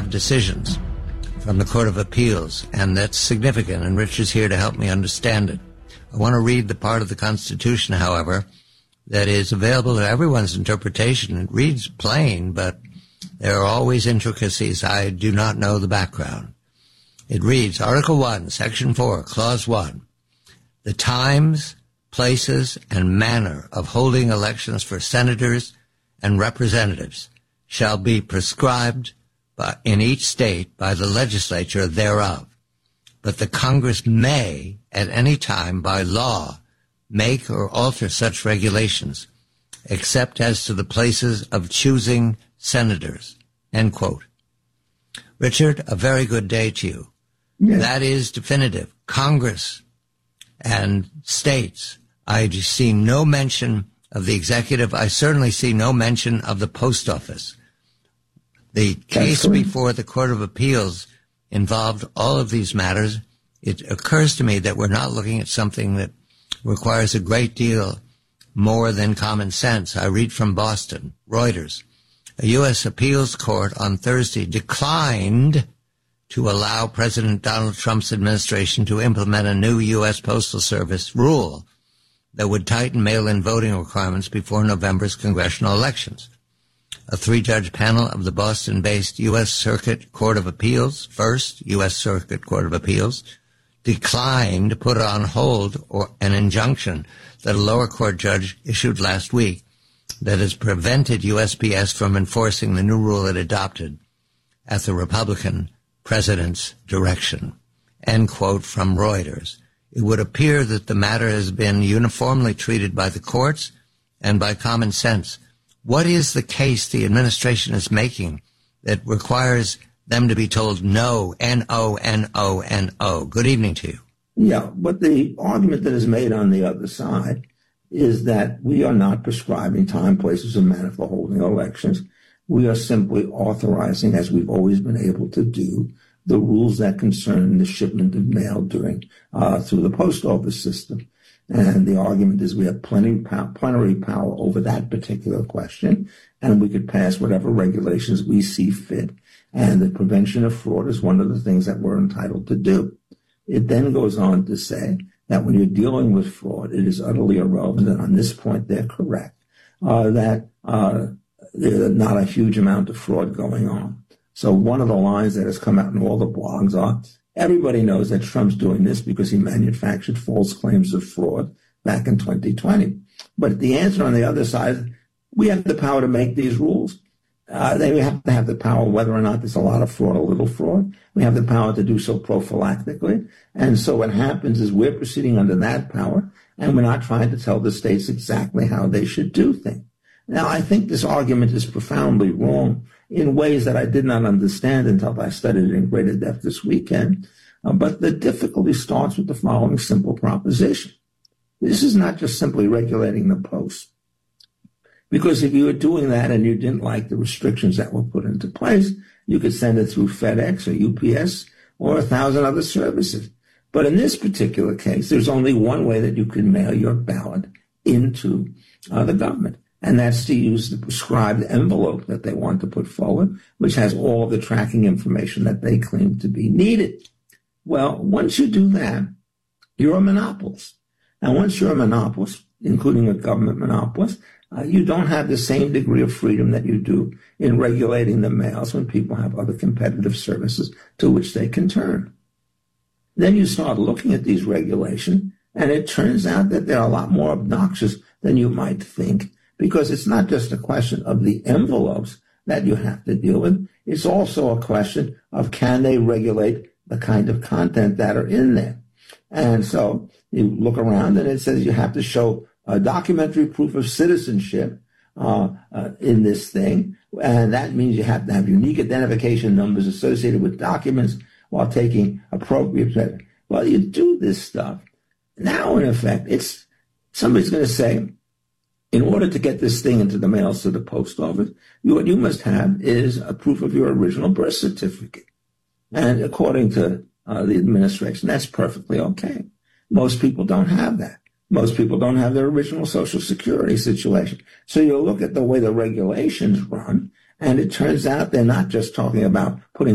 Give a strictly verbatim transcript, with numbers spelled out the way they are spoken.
have decisions from the Court of Appeals, and that's significant, and Rich is here to help me understand it. I want to read the part of the Constitution, however, that is available to everyone's interpretation. It reads plain, but there are always intricacies. I do not know the background. It reads, Article one, Section four, Clause one, the times, places, and manner of holding elections for senators and representatives shall be prescribed by, in each state by the legislature thereof. But the Congress may, at any time, by law, make or alter such regulations, except as to the places of choosing senators. End quote. Richard, a very good day to you. Yes. That is definitive. Congress and states, I see no mention of the executive. I certainly see no mention of the post office. The case before the Court of Appeals involved all of these matters. It occurs to me that we're not looking at something that requires a great deal more than common sense. I read from Boston, Reuters. A U S appeals court on Thursday declined to allow President Donald Trump's administration to implement a new U S Postal Service rule that would tighten mail-in voting requirements before November's congressional elections. A three-judge panel of the Boston-based U S Circuit Court of Appeals, First U S Circuit Court of Appeals, declined to put on hold or an injunction that a lower court judge issued last week that has prevented U S P S from enforcing the new rule it adopted at the Republican president's direction. End quote from Reuters. It would appear that the matter has been uniformly treated by the courts and by common sense. What is the case the administration is making that requires them to be told no, N O, N O, N O? Good evening to you. Yeah, but the argument that is made on the other side is that we are not prescribing time, places, and manner for holding elections. We are simply authorizing, as we've always been able to do, the rules that concern the shipment of mail during uh, through the post office system. And the argument is we have plenty, plenary power over that particular question, and we could pass whatever regulations we see fit. And the prevention of fraud is one of the things that we're entitled to do. It then goes on to say that when you're dealing with fraud, it is utterly irrelevant, and on this point they're correct, uh, that uh, there's not a huge amount of fraud going on. So one of the lines that has come out in all the blogs are, everybody knows that Trump's doing this because he manufactured false claims of fraud back in twenty twenty. But the answer on the other side, we have the power to make these rules. Uh, they have to have the power whether or not there's a lot of fraud or little fraud. We have the power to do so prophylactically. And so what happens is we're proceeding under that power, and we're not trying to tell the states exactly how they should do things. Now, I think this argument is profoundly wrong in ways that I did not understand until I studied it in greater depth this weekend. Uh, but the difficulty starts with the following simple proposition. This is not just simply regulating the post. Because if you were doing that and you didn't like the restrictions that were put into place, you could send it through FedEx or U P S or a thousand other services. But in this particular case, there's only one way that you can mail your ballot into uh, the government. And that's to use the prescribed envelope that they want to put forward, which has all of the tracking information that they claim to be needed. Well, once you do that, you're a monopolist. And once you're a monopolist, including a government monopolist, uh, you don't have the same degree of freedom that you do in regulating the mails when people have other competitive services to which they can turn. Then you start looking at these regulations, and it turns out that they're a lot more obnoxious than you might think, because it's not just a question of the envelopes that you have to deal with. It's also a question of, can they regulate the kind of content that are in there? And so you look around and it says you have to show a documentary proof of citizenship uh, uh, in this thing. And that means you have to have unique identification numbers associated with documents while taking appropriate steps. Well, you do this stuff. Now, in effect, it's somebody's going to say, in order to get this thing into the mails to the post office, you, what you must have is a proof of your original birth certificate. And according to uh, the administration, that's perfectly okay. Most people don't have that. Most people don't have their original Social Security situation. So you look at the way the regulations run, and it turns out they're not just talking about putting